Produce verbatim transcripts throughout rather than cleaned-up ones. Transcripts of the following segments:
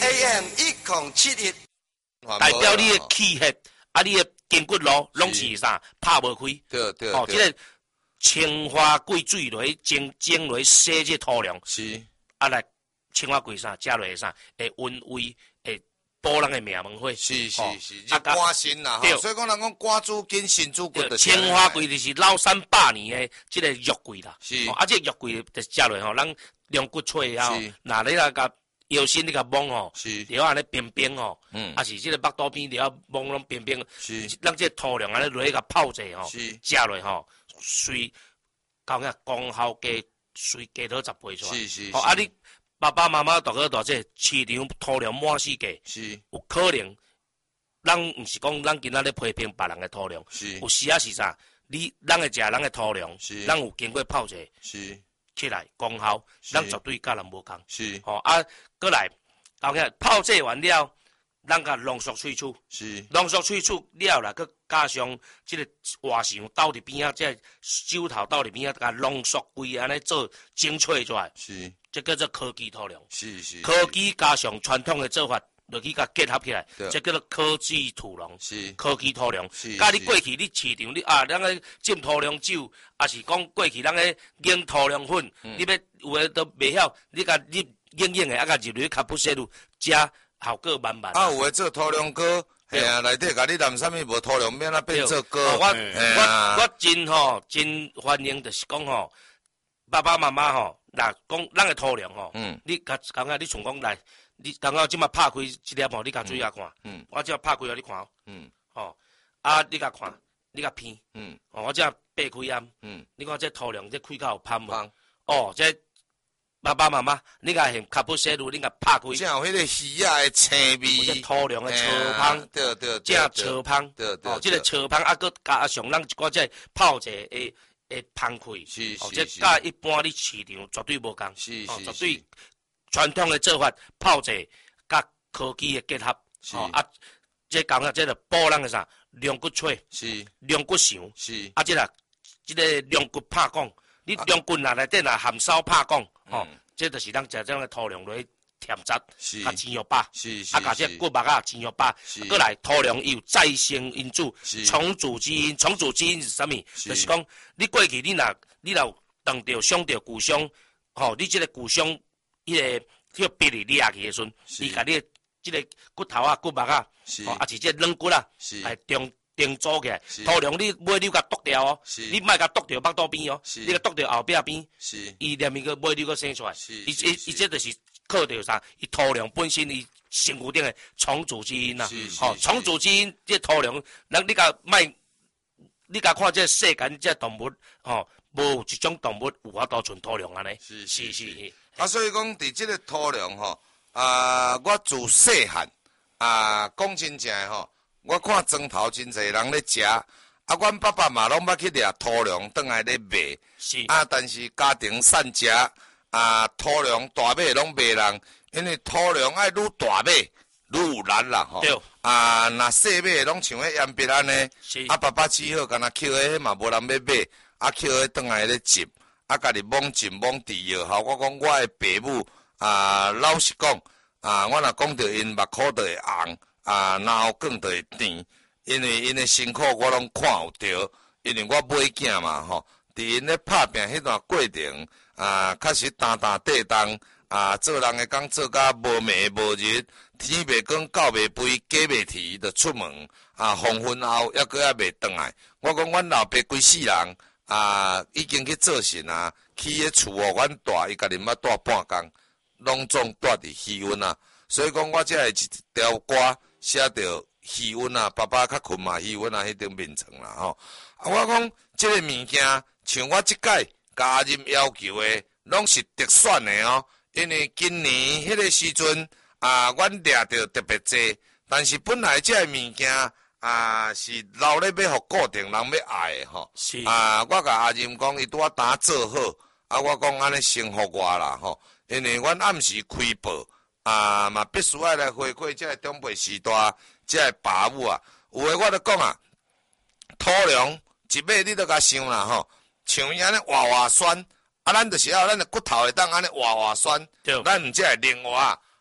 A M 一零七一， 代表你的气血啊，你的筋骨路拢是啥拍无开。 对对哦，这个青花桂水落去蒸蒸落去洗这土壤， 是啊来青花桂啥加落去啥会温胃，会补人的命门火。 是是是， 啊就肝心啦吼。所以讲人讲肝主筋，心主骨的。 青花桂就是老三百年的这个肉桂啦。 是， 啊这肉桂就食落吼，咱凉骨脆啊，那你那个腰身你甲摸吼，就安尼冰冰吼，嗯，啊是这个腹肚边就要摸拢冰冰，是，咱这土壤安尼落去甲泡者吼，食落吼，随讲个功效加随加多十倍出来。是是。哦，啊你爸爸妈妈大哥大姐市场土壤满世界，是，有可能，咱毋是讲咱今仔咧批评别人的土壤，是，有时啊是啥，你咱会食咱的土壤，是，咱有经过泡者，是。起来功效，咱绝对甲人无共。是，吼、哦、啊，过来，后个泡制完了，咱甲浓缩萃取。是，浓缩萃取了啦，佮加上即个活象倒伫边啊，即个酒头倒伫边啊，甲浓缩规安尼做精粹出来。是，这叫做科技土壤。是是，科技加上传统的做法。落去甲结合起来，这叫做科技土壤，是科技土壤。是，甲你过去你市场你啊，咱个浸土壤酒，也是讲过去咱个研土壤粉，嗯、你要有诶都袂晓，你甲你硬硬诶，啊甲入去卡布西路，食效果满满。 啊，有诶做土壤膏，嘿啊，内底甲你淋啥物无土壤免啊变做膏。 我我我真吼真欢迎，就是讲吼，爸爸妈妈吼，若讲咱个土壤吼，嗯，你甲感觉你像讲来。你刚刚即马拍开一粒吼，你甲注意下看，嗯，我即马拍开互你看，嗯，吼，啊，你甲看，你甲偏，嗯，哦，我即马掰开啊，嗯，你看这土壤这开口香无？哦，这爸爸妈妈，你甲用卡布西路，你甲拍开， 正有迄个鱼啊的青味， 这土壤的超香， 对对， 正超香，对对，哦，这个超香啊，佮加上咱一寡这泡者会会香气，是是，哦，这甲一般你市场绝对无共，是是，绝对。传统的做法泡者，甲科技的结合，哦啊，这讲啊，这个补咱个啥凉骨脆，是凉骨肠，是啊，这个这个凉骨拍讲，你凉骨内内底若含烧拍讲，吼，这就是咱食这样的土壤落去添杂，啊煎肉巴，是是，啊，甲这骨肉啊煎肉巴，过来土壤有再生因子，重组基因，重组基因是啥物？就是讲你过去你若你若当着伤着骨伤，吼，你这个骨伤。迄个迄个鼻里裂去的时阵，伊甲你即个骨头啊、骨肉啊，哦，啊是即个软骨啊，来重重组起来。土壤你尾溜甲剁掉哦，你莫甲剁掉腹肚边哦，你甲剁掉后壁边，伊连面个尾溜个生出来。伊伊伊这就是靠着啥？伊土壤本身伊身躯顶的重组基因呐，吼，重组基因即土壤，咱你甲莫，你甲看这世间这动物，吼，无一种动物有法度存土壤安尼。是是是。 啊，所以讲，伫即个土壤吼，啊，我自细汉啊，讲真正吼，我看庄头真侪人咧食，啊，阮爸爸嘛拢捌去掠土壤，倒来咧卖，是啊，但是家庭散食啊，土壤大尾拢卖人，因为土壤爱愈大尾愈有力啦吼，啊，若细尾拢像迄烟笔安尼，啊，爸爸只好干那捡迄嘛无人要买，啊，捡迄倒来咧集。啊，家己猛进猛治药吼，我讲我诶爸母啊，老实讲啊，我若讲着因目眶就会红，啊，然后更就会甜，因为因诶辛苦我拢看有着，因为我买囝嘛吼，伫因咧拍拼迄段过程啊，确实担担地当啊，做人诶讲做甲无暝无日，天袂光，狗袂肥，鸡袂啼，就出门啊，黄昏后抑搁还袂转来。我讲阮老爸规世人。啊，已经去做神啊，去迄厝哦，阮大伊家己捌住半工，拢总住伫气温啊，所以讲我才会一条歌写着气温啊，爸爸较困嘛，气温啊，迄种眠床啦吼。啊，我讲即个物件，像我即届家人要求的，拢是特选的哦，因为今年迄个时阵啊，阮掠着特别济，但是本来即个物件。啊，是留咧要互固定人要爱的吼。是啊，我甲阿任讲，伊拄啊打做好，啊，我讲安尼幸福我啦吼。因为阮暗时开报啊，嘛必须爱来回馈即个长辈时代，即个爸母啊。有诶，我著讲啊，土壤一买你著甲想啦吼，像伊安尼活活酸，啊，咱著是要咱诶骨头会当安尼活活酸，咱毋则会另活。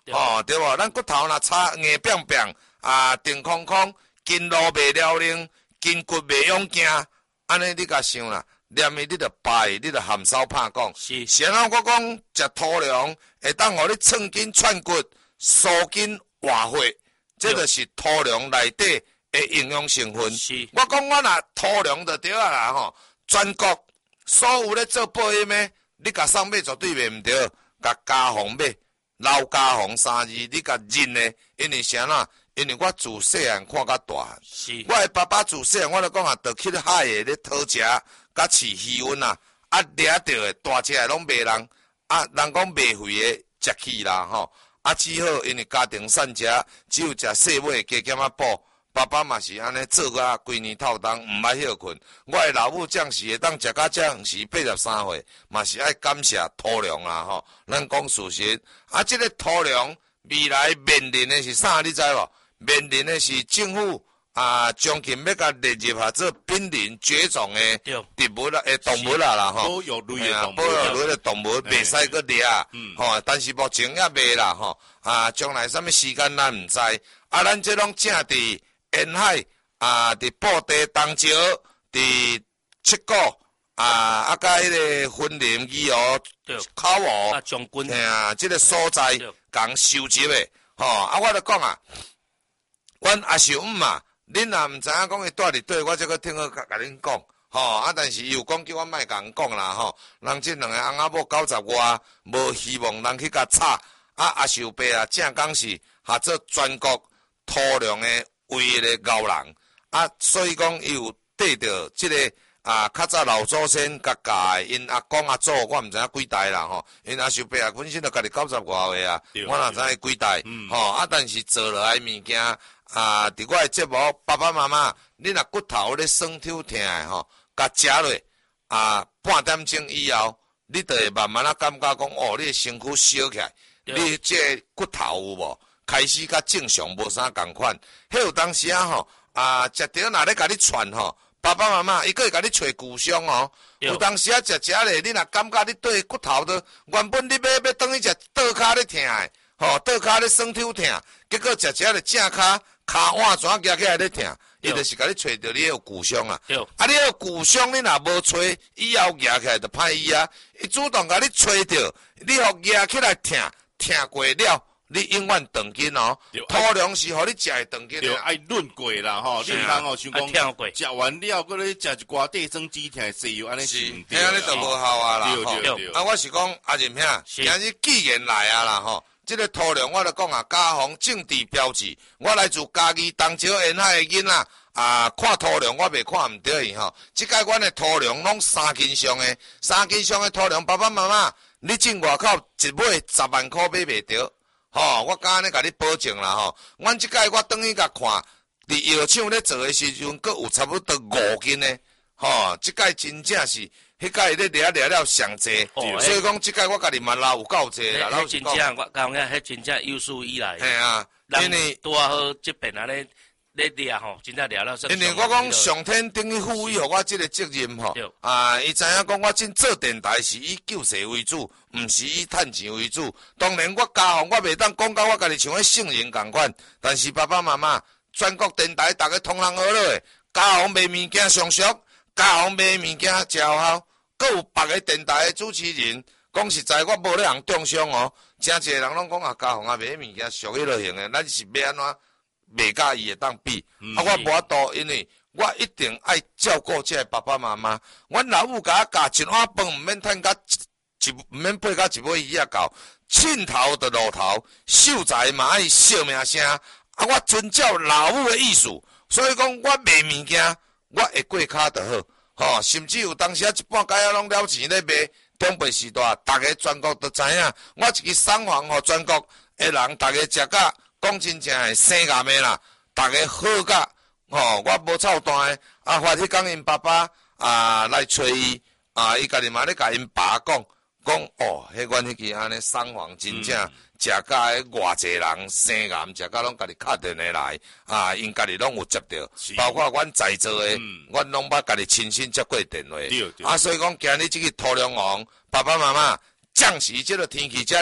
哦，对无？咱骨头若差硬扁扁啊，定空空，筋路袂了灵，筋骨袂勇行，安尼你甲想啦，念伊你着败，你着含烧拍讲。 是。 然后我讲食土粮会当互你寸筋串骨、疏筋活血，这就是土粮内底的营养成分。 是。我讲我若土粮就对啊啦吼，全国所有咧做保险的，你甲送买绝对袂毋对，甲家红买。老家红三字，你甲认的，因为啥啦？因为我自细汉看甲大， 是。 我的爸爸自细汉，我咧讲啊，着去海的咧讨食，甲饲鱼温啊，啊掠着的大只的拢卖人，啊人讲卖肥的食去啦吼，啊只好因为家庭散食，只有食细尾加减啊补。爸爸嘛是安尼做啊，规年透冬，毋爱休困。我的老母将士会当食到将士八十三岁，嘛是爱感谢土粮啦吼。咱讲事实，啊，这个土粮未来面临的是啥？你知无？面临的是政府啊，将近要甲列入下做濒临绝种的动物啦，诶，动物啦啦吼。 保育类的动物， 保育类的动物袂使搁掠，吼。但是目前也袂啦吼。啊，将来什么时间咱毋知。啊，咱这拢正伫。沿海啊，伫布袋、东石、伫七股啊，啊，甲迄个婚林、义湖、口湖啊，将军， 嘿啊，即个所在共收集的，吼啊，我著讲啊，阮阿叔姆嘛，恁若毋知影讲伊住伫对，我则个听好甲甲恁讲，吼啊，但是伊有讲叫我莫甲人讲啦，吼，人即两个翁仔某九十外，无希望人去甲吵，啊，阿叔伯啊，正讲是合做全国土粮的。唯一的高人啊，所以讲伊有缀着即个啊，较早老祖先甲教的，因阿公阿祖，我毋知影几代啦吼，因阿叔伯啊，本身就家己九十外岁啊，我哪知影几代，吼、嗯、啊，但是做落来物件啊，伫我的节目，爸爸妈妈，你若骨头咧酸痛疼的吼，甲食落啊，半点钟以后，你就会慢慢啊感觉讲，哦，你的身躯烧起来，你这骨头有无？开始甲正常无啥共款，迄有当时啊吼啊，食着若咧甲你传吼，爸爸妈妈伊个会甲你找旧伤哦。有当时啊食食咧，你若感觉你对骨头都原本你要要等于食倒骹咧疼诶，吼倒骹咧酸痛疼，结果食食咧正骹骹腕怎夹起来咧疼，伊就是甲你找着你有旧伤啊。啊，你有旧伤你若无找，以后夹起来就歹医啊。伊主动甲你找着，你互夹起来疼，疼过了。你永远长筋哦，土粮是互你食会长筋的。 爱润过啦吼，你毋通哦想讲食完了，搁咧食一寡地生鸡疼西药，安尼是毋对。 安尼就无效啊啦吼。 啊，我是讲阿仁兄，今日既然来啊啦吼，即个土粮我著讲啊，嘉丰政治标志，我来自嘉义东石沿海的囡仔啊，看土粮我袂看毋对伊吼。即届阮的土粮拢三斤上的，三斤上的土粮，爸爸妈妈，你进外口一尾十万块买袂着。吼，我敢安尼甲你保证啦吼，阮即届我等于甲看，伫药厂咧做诶时阵，佫有差不多五斤诶，吼，即届真正是，迄届咧掠掠了上济，所以讲即届我家己嘛捞有够济啦， 老实讲，真正我讲遐，迄真正有史以来， 嘿啊，因为拄啊好即边安尼。咧掠吼，真正掠了。 因为我讲上天等于赋予互我即个责任吼，啊，伊知影讲我真做电台是以救世为主，毋是以趁钱为主。当然我家访我袂当讲到我家己像迄圣人共款，但是爸爸妈妈全国电台逐个同行好落诶，家访卖物件上俗，家访卖物件真有效，佫有别个电台诶主持人，讲实在我无咧人中伤哦，真侪人拢讲啊，家访啊卖物件俗迄落型诶，咱是要安怎？袂甲伊会当比，嗯、啊！我无法度，因为我一定爱照顾这爸爸妈妈。阮老母甲我教一碗饭，毋免趁甲一毋免配甲一尾鱼仔到，凊头就落头，秀才嘛爱笑名声。啊！我遵照老母的意思，所以讲我卖物件，我会过骹就好。吼、哦，甚至有当时啊，一半街啊拢了钱咧卖。中辈时代，逐个全国都知影，我一个送房互全国的人，逐个食甲。讲真正诶，生癌诶啦，逐个好甲吼，我无臭单诶。啊，发迄讲因爸爸啊来找伊啊，伊家己嘛咧甲因爸讲讲哦，迄阮迄支安尼送房真正食甲迄偌济人生癌，食甲拢家己敲电话来啊，因家己拢有接到，包括阮在座诶，阮拢捌家己亲身接过电话。啊，所以讲今日即个土粮王爸爸妈妈，暂时即个天气遮冷。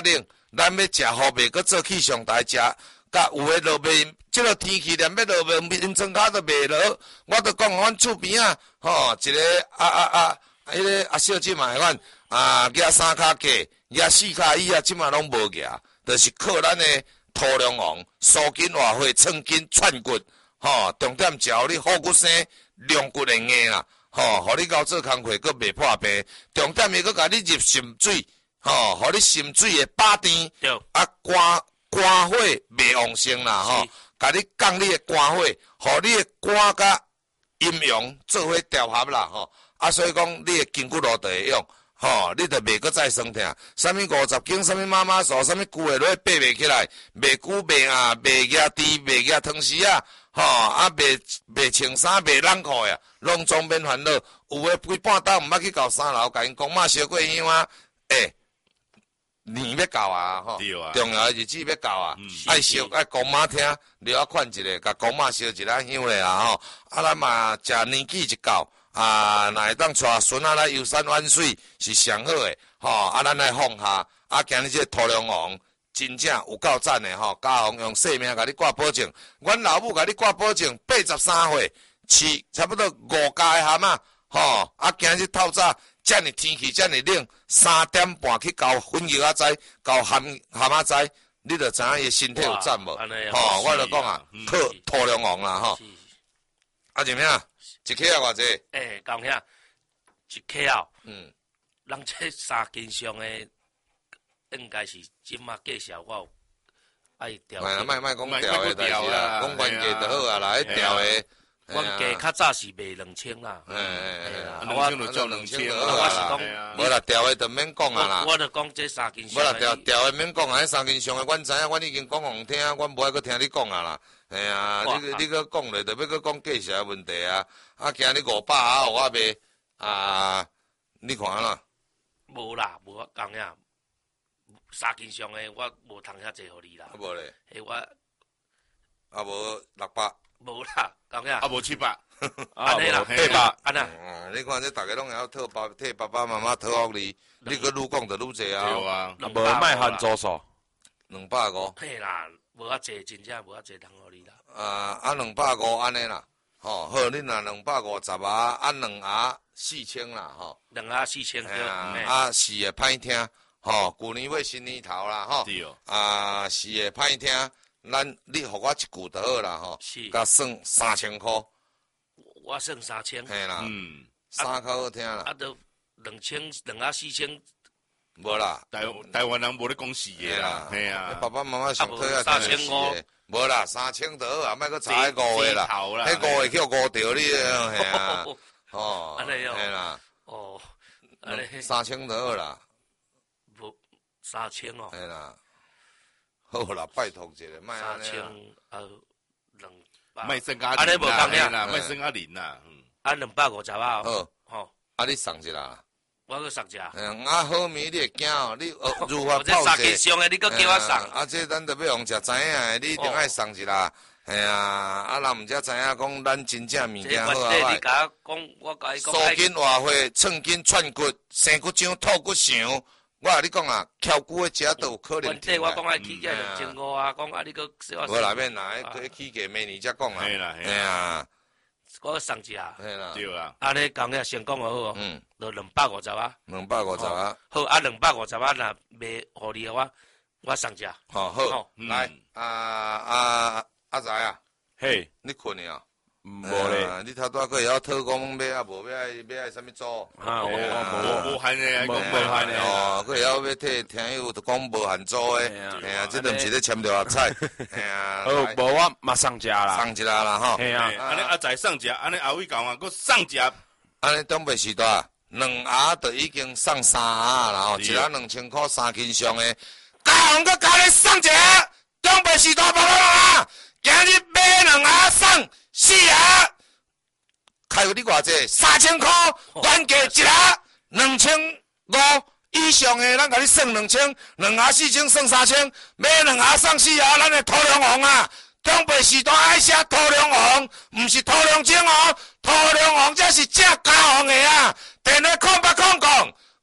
咱要食好袂搁做气上台食，甲有诶落袂，即个天气连要落袂，面床骹都袂落。我都讲阮厝边啊，吼，一个啊啊啊，迄个阿小姐嘛，阮啊举三骹价，举四骹椅啊，即嘛拢无举，就是靠咱诶土龙王苏筋活血、创筋串骨，吼，重点食你虎骨生、龙骨的硬啦。吼，互你到做工课，佫袂破病。重点伊佫甲你入心水，吼，互你心水会饱甜，啊肝肝火袂旺盛啦，吼，甲你降你的肝火，互你的肝甲阴阳做伙调合啦，吼。啊，所以讲你的筋骨路就会用，吼，你就袂佫再酸痛。啥物五十斤，啥物妈妈素，啥物久的落爬袂起来，袂久袂啊，袂举猪，袂举汤匙啊。吼、哦，啊，袂袂穿衫，袂冷裤呀，拢总免烦恼。有诶规半昼毋捌去到三楼，甲因公妈烧过香啊，诶、欸，年要到啊，吼、哦，重要诶日子要到啊，爱烧爱公妈听，留啊款一个，甲公妈烧一个香咧啊，吼，啊，咱嘛食年纪一到，啊，若会当带孙仔来游山玩水是上好诶，吼、哦，啊，咱来放下，啊，今日这土龙王。真正有够赞的吼，家宏用性命甲你挂保证，阮老母甲你挂保证，八十三岁，饲差不多五家的蛤蟆，吼，啊，今日透早，遮尔天气遮尔冷，三点半去交粉叶仔栽，交蛤蛤蟆栽，你着知影伊身体有赞无？吼，我着讲啊，靠土龙王啦吼。啊，怎么样？一克啊，偌济？ 诶，讲遐一克啊，嗯，人这三斤上的。应该是即马介绍我有爱调。 卖啦，卖卖讲调的代志啦，讲原价就好啊啦，迄调的。 原价较早是卖两千啦。 哎哎哎， 两千就做两千我是讲， 无啦，调的就免讲啊啦。 我着讲这三斤。 无啦，调调的免讲啊，迄三斤上的，阮知影，阮已经讲互听，阮无爱搁听你讲啊啦。哎呀，你你搁讲咧，着要搁讲价钱的问题啊。啊，今日五百啊，互我卖啊，你看啦。 无啦，无我讲呀。三斤上的我无通遐济互你啦， 啊无咧， 迄我啊无六百， 无啦，讲呀， 啊无七百， 安尼啦， 八百， 安那， 嗯，你看这大家拢会晓讨爸替爸爸妈妈讨福利，你搁愈讲就愈济啊， 对啊， 无卖含租数， 两百五， 嘿啦，无遐济，真正无遐济通互你啦， 啊啊两百五安尼啦，吼，好，你若两百五十啊，啊两盒四千啦，吼， 两盒四千对， 啊是会歹听。吼，旧年尾新年头啦，吼，啊是会歹听，咱你互我一句就好啦，吼，甲算三千箍， 我算三千， 嘿啦， 嗯， 三较好听啦， 啊都两千，两啊四千， 无啦， 台台湾人无咧讲死的啦，嘿啊， 爸爸妈妈上课啊三千五， 无啦，三千就好啊，莫搁差迄五个啦，迄五个叫五条你，嘿啊，哦，嘿啦， 哦， 三千就好啦。 三千哦， 系啦，好啦，拜托一下，卖安尼三千呃两百， 卖算甲安尼无讲啦，卖算甲零啦，嗯， 啊两百五十啊， 好， 吼， 啊你送一啦， 我去送一下， 嗯，啊好米你会惊哦，你呃如何泡这三斤上的你搁叫我送， 啊这咱着要用食知影，你一定爱送一啦，系啊，啊人毋则知影讲咱真正物件好啊， 你甲我讲，我甲伊讲， 苏筋活血，创筋串骨，生骨掌，吐骨肠。我甲你讲啊，翘骨的食都有可能。 问题我讲啊，起价两千五啊，讲啊，你个小。 无内面哪个起价明年才讲啊？ 系啦， 系啊， 我送一下。 系啦， 对啦。 安尼讲个先讲好哦。嗯。就两百五十啊。 两百五十啊。 好啊，两百五十啊，若卖互你我，我送一下。 好好，来啊啊阿仔啊， 嘿， 你困了？ 无咧， 你头拄仔会晓讨讲要啊，无要爱要爱啥物做？ 啊，我无无限的， 无无限的哦，佢会晓要替听友就讲无限做诶，系啊，即阵毋是咧签着啊菜，系啊。 好，无我马上食啦， 送一啦啦吼。 系啊， 安尼阿仔送食，安尼阿伟讲啊，佮送食， 安尼东北时代两盒就已经送三盒啦吼，一盒两千块三斤上诶，加红佮加你送一个东北时代爸爸妈妈，今日买两盒送。四盒，开有你偌济？三千块，原价一盒两千五以上的，咱甲你算两千，两盒四千算三千，买两盒送四盒，咱的土龙王啊！东北时代爱写土龙王，毋是土龙精哦，土龙王才是正家王的啊！电话空八空空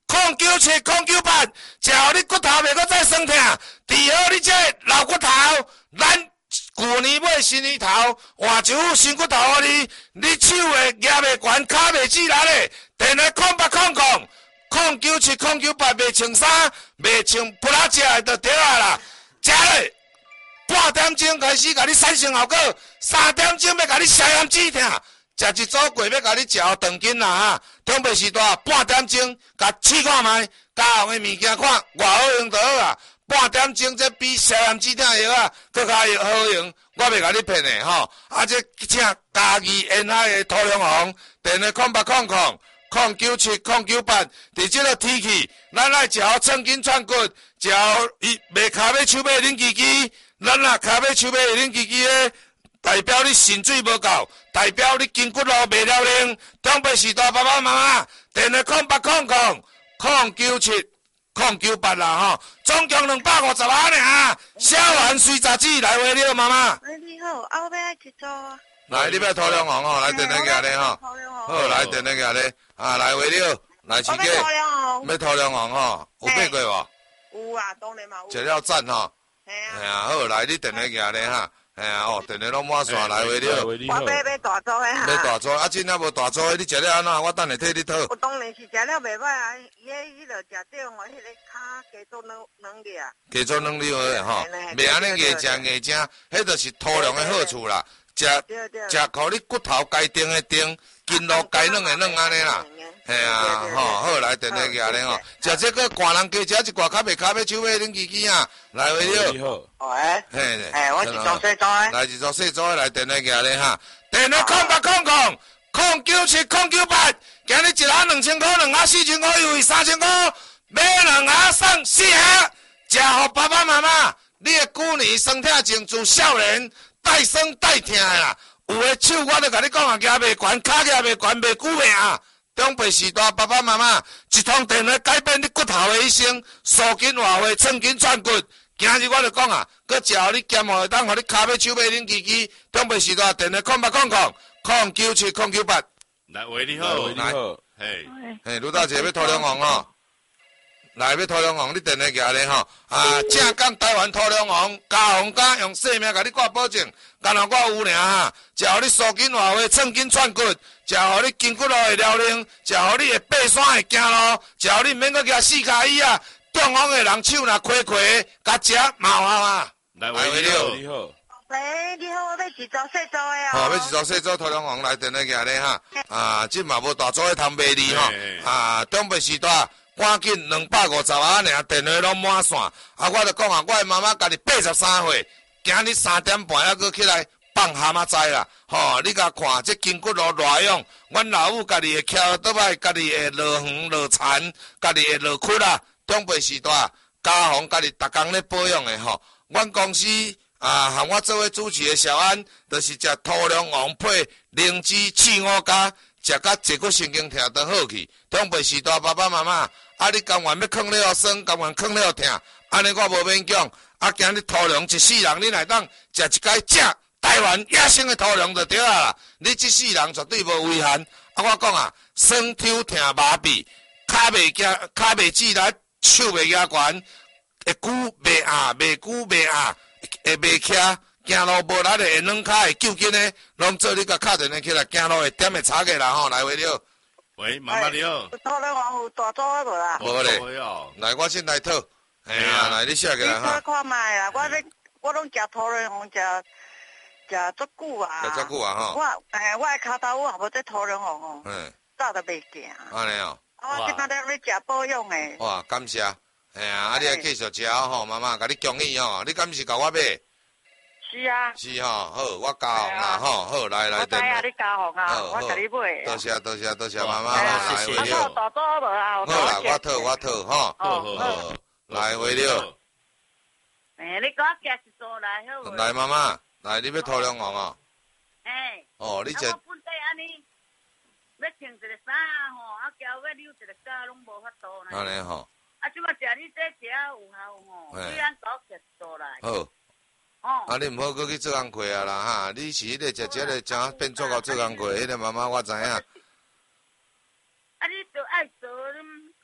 零九七零九八，食互你骨头袂阁再酸痛，治好你这老骨头，咱旧年买新年头，换一副新骨头互你，你手会举袂悬，骹袂止力咧，电话空八空空，零九七零九八，袂穿衫，袂穿布拉食的就对啊啦，食咧。半点钟开始，甲你产生效果，三点钟要甲你消炎止痛，食一组过要甲你食好长筋啦哈。中昼时段半点钟，甲试看卖，加红的物件看，偌好用就好啊。半点钟这比消炎止痛药啊，更加好用，我袂甲你骗的吼。啊，这请家己沿海的土龙红，电话空八空空零九七零九八，伫这个天气，咱爱食好寸筋串骨，食好伊袂骹尾手尾冷叽叽。咱若骹尾手尾冷叽叽的，代表你肾水无够，代表你筋骨路袂了灵。中昼时段爸爸妈妈，电话空八空空零九七零九八啦吼，总共两百五十万尔。小丸水杂志来回了妈妈。 喂，你好，啊，我要去做啊。 来，你要土龙红吼，来电话举咧吼。好，来电话举咧，啊，来回了，来饲鸡。要土龙红吼，有买过无？ 有啊，当然嘛有。 食了赞吼。 系啊，好，来你电话举咧哈，系啊，哦，电话拢满线来回了。 我要要大组的哈。 要大组，啊，真正无大组的，你食了安怎？我等下替你讨。 我当然是食了袂歹啊，伊迄迄落食少，我迄个骹加做两两粒啊。 加做两粒的吼，袂安尼硬食硬食，迄就是土壤的好处啦。食食，互你骨头该定的定，筋路该软的软安尼啦。系啊，吼，好来电话举咧吼，食这个寒人加食一寡，较袂骹尾手尾冷叽叽啊，来回了。 你好。 喂。 嘿。 诶，我是做细组的。 来是做细组的来电话举咧哈，电话空八空空零九七零九八，今日一盒两千块，两盒四千块，优惠三千块，买两盒送四盒，食互爸爸妈妈，你的旧年酸痛症自少年带酸带痛啦。有的手我都甲你讲啊，举袂悬，骹举袂悬，袂久命啊。中昼时段，爸爸妈妈一通电话改变你骨头的一生，疏筋活血，寸筋串骨。今日我就讲啊，佮食互你减下会当，互你骹尾手尾冷叽叽。中昼时段电话空八空空零九七零九八。 来，喂，你好， 你好， 嘿， 嘿，卢大姐要土龙红哦。来要土龙红，你电话举咧吼，啊，正港台湾土龙红，加红加用性命甲你挂保证，干若我有尔哈，食互你疏筋活血，寸筋串骨，食互你筋骨路会了灵，食互你会爬山会行路，食互你毋免搁举四骹椅啊，中风的人手若亏亏，甲食嘛有效啊。 来，喂，你好， 你好。 喂，你好，我要是做细组的啊。 好，要是做细组土龙红来电话举咧哈，啊，即嘛无大组的通卖你吼，啊，中昼时段。赶紧两百五十万尔，电话拢满线。啊，我就讲啊，我的妈妈家己八十三岁，今日三点半还阁起来放蛤蟆栽啦。吼、哦，你甲看这筋骨路偌勇，阮老母家己会翘倒摆，家己会落远落残，家己会落骨啦。中昼时段，家红家己逐工咧保养的吼。阮公司啊，和我做伙主持的小安，就是食土龙王配灵芝刺五加。食甲坐骨神经痛都好去，中昼时段爸爸妈妈，啊你甘愿要囥了酸，甘愿囥了痛，安尼我无勉强。啊，今日土壤一世人，你来当食一摆正台湾野生的土壤就对啊啦。你一世人绝对无危险。啊，我讲啊，酸抽痛麻痹，骹袂惊，骹袂止力，手袂举悬，会久袂压，袂久袂压，会袂徛。行路无力的，会软骹会揪筋的，拢做你甲敲电话起来，行路会点的差个啦吼，来回了。 喂，妈妈你好。 土龙红有大组的无啦？ 无咧，来我先来讨。哎呀，来你写起来哈。 你看卖啦，我咧我拢食土龙红，食食足久啊。 食足久啊吼。 我诶，我的骹头我也无这土龙红哦。 嗯。 早都袂行。 安尼哦。 我今仔日咧食保养诶。 哇，感谢。哎呀，啊你来继续食吼，妈妈，甲你恭喜吼，你敢是甲我买？ 是啊， 是吼，好，我加红啦吼，好来来， 我知啊，你加红啊，我甲你买。 多谢多谢多谢妈妈，来回了。 啊，大组无啊？ 好啦，我讨我讨吼， 好好好， 来回了。 诶，你给我夹一组来好。 来妈妈，来你要土龙红哦。 诶。 哦，你这。 我本地安尼，要穿一个衫吼，啊，交要溜一个架，拢无法度呢。 安尼吼。 啊，即摆食你这食有效吼，你按搞夹一组来。 好。啊！你毋好搁去做工课啊啦哈！你是迄个食食个正变做到做工课，迄个妈妈我知影。 啊！你就爱做，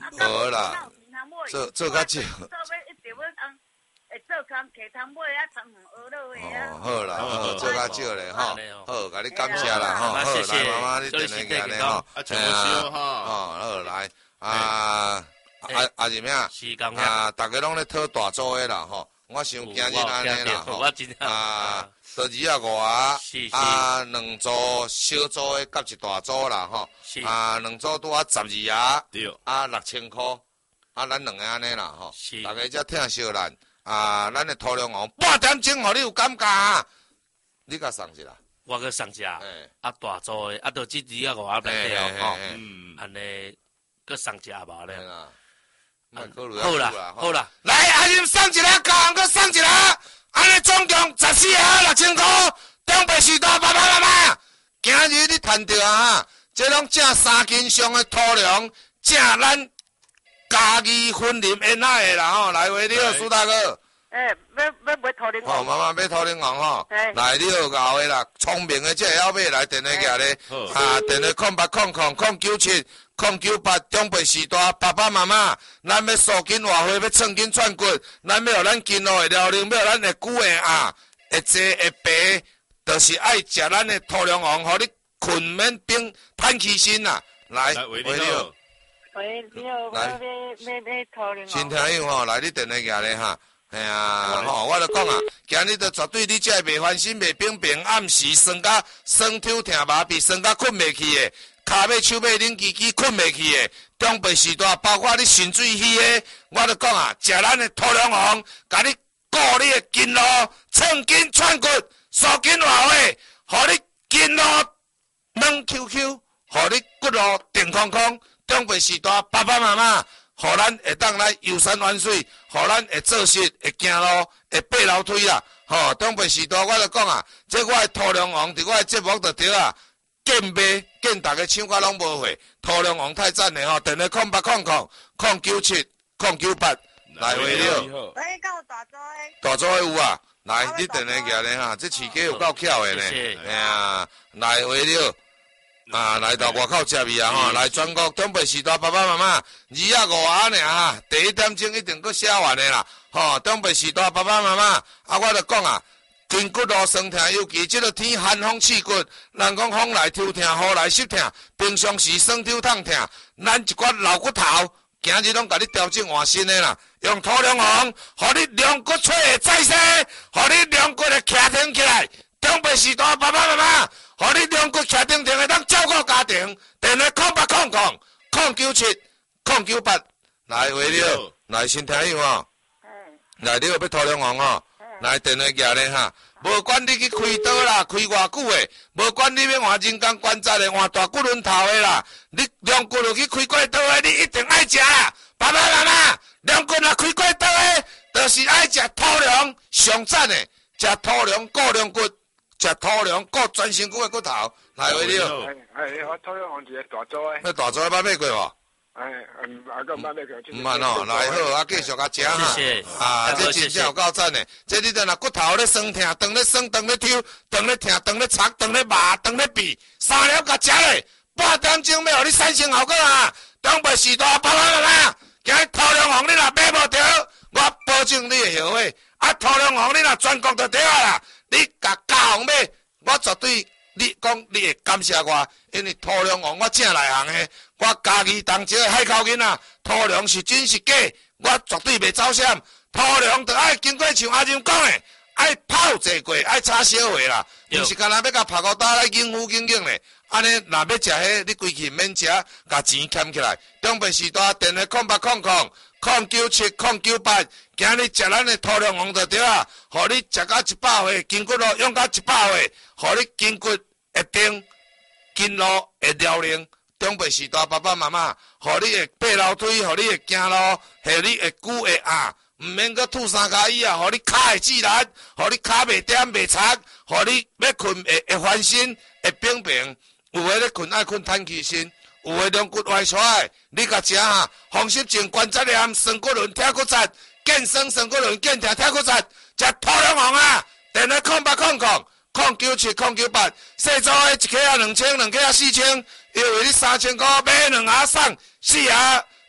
无啦，做做较少。 会做工摕汤买啊，汤远学落去啊。 哦，好啦，好，做较少咧吼，好，甲你感谢啦吼，好，来妈妈你电话起来吼， 哎呀， 哦，好来，啊，啊啊是咩啊？啊，大家拢咧讨大组的啦吼，我想今日安尼啦吼，啊，十二啊五啊，啊两组小组的甲一大组啦吼，啊两组拄啊十二啊，啊六千箍，啊咱两个安尼啦吼，大家才听小咱。啊，咱的土龙王半点钟，互你有感觉啊！你甲送一啦， 我个送一下，啊大组的，啊到这二啊五啊内底哦，吼，安尼个送一下无咧？好啦，好啦， 来阿任送一啦，甲人个送一啦，安尼总共十四下六千块，中北时代爸爸妈妈，今日你赚到啊！这拢正三斤上的土龙，正咱。家己婚林恩爱的啦吼，来话你好，苏大哥。 诶，要要买土龙王。 哦，妈妈买土龙王吼。来你好，搞的啦，聪明的这要买来电话寄咧。啊，电话空八空空空九七空九八中北时代爸爸妈妈，咱要素筋活血，要寸筋串骨，咱要咱筋络会撩灵，要咱会久会啊，会坐会白，就是爱食咱的土龙王，互你困免冰摊起身啦。来，话你好。 喂，你好，我要买买买土龙王。 新听友吼，来你电话寄咧哈，哎呀，吼，我就讲啊，今日就绝对你这袂翻身、袂冰冰，暗时酸甲酸抽疼麻痹，酸甲困袂去的，骹尾手尾冷叽叽困袂去的，中北时代包括你肾水虚的，我就讲啊，食咱的土龙王，甲你固你的筋络，寸筋串骨，素筋活血，互你筋络软 Q Q， 互你骨络定空空。中北时代爸爸妈妈，互咱会当来游山玩水，互咱会做事，会行路，会爬楼梯啦。吼，中北时代我就讲啊，这我的土龙王伫我的节目就对啊，见卖见大家抢甲拢无货，土龙王太赞了吼，电话空八空空空九七空九八来话了。 喂，到大组诶。 大组诶有啊，来你电话寄咧哈，这饲鸡有够巧诶呢，哎呀，来话了。啊，来到外口食味啊吼！来全国东北时代爸爸妈妈，二啊五啊尔哈，第一点钟一定搁写完的啦。吼，东北时代爸爸妈妈，啊，我就讲啊，筋骨路酸疼，尤其这个天寒风刺骨，人讲风来抽疼，雨来湿疼，平常时酸抽痛疼，咱一寡老骨头，今日拢甲你调整换新的啦。用土龙王，互你两骨脆会再生，互你两骨会徛挺起来。东北时代爸爸妈妈。互你两骨徛定定的，当照顾家庭，电话空八空空空九七空九八，来话了，来先听友吼，来你有要土龙王吼，来电话寄咧哈，无管你去开刀啦，开偌久的，无管你要换人工关节的，换大骨轮头的啦，你两骨落去开过刀的，你一定爱食啦，爸爸妈妈，两骨若开过刀的，就是爱食土龙上赞的，食土龙固龙骨。食土龙顾全身躯的骨头，来话你好。 哎，我土龙王一个大组诶。 那大组你捌买过无？ 哎，嗯，啊个捌买过。 唔捌哦，来好，啊继续甲食哈。啊，这真正有够赞诶！这你等下骨头咧酸疼，肠咧酸，肠咧抽，肠咧疼，肠咧擦，肠咧麻，肠咧闭，三了甲食咧，半点钟要互你产生效果啊！东北时代爸爸妈妈，今日土龙王你若买无着，我保证你会后悔。啊，土龙王你若全国就对啊啦。你甲家行买，我绝对你讲你会感谢我，因为土龙王我正内行的，我家己当一个海口囡仔，土龙是真是假，我绝对袂走闪。土龙就爱经过像阿任讲的，爱泡一过，爱炒小货啦，毋是干那要甲拍个打来应付经经的。安尼若要食迄，你规气免食，甲钱欠起来。中北时代电话空八空空空九七空九八。今日食咱的土龙王就对啊，互你食到一百岁，筋骨路用到一百岁，互你筋骨会定，筋路会撩灵。中北时代爸爸妈妈，互你会爬楼梯，互你会行路，互你会久会压，毋免搁吐三跤椅啊，互你骹会自然，互你骹袂点袂擦，互你要困会会翻身，会平平。有诶咧困爱困摊起身，有诶两骨歪出来，你甲食哈，风湿症、关节炎、酸骨轮、铁骨折。健身酸骨轮、健条、铁骨折，食土龙王啊！电话空八空空空九七空九八，细组的一克啊两千，两克啊四千，因为你三千块买两盒送四盒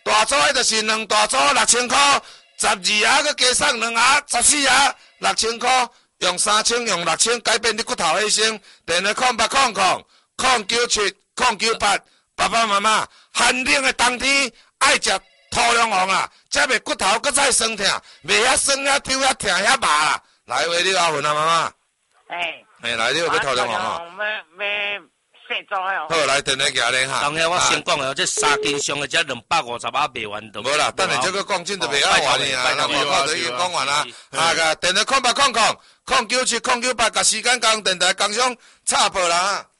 大组迄就是两大组六千块，十二盒佮加送两盒，十四盒六千块，用三千用六千改变你骨头牺牲。电话空八空空空九七空九八，爸爸妈妈寒冷的冬天爱食土龙王啊，才袂骨头佮再酸痛，袂遐酸遐抽遐痛遐麻啦。来，喂，你阿文啊，妈妈。 哎。 哎，来，你有要土龙王哦。 要要细组的哦。 好，来电话行咧哈。 当下我先讲的，这三斤上的才两百五十啊，卖完都。 无啦，等下这个讲真就袂晓话呢啊，那广告就已经讲完啦。啊个电话空八空空空九七空九八，甲时间讲电台工商插播啦。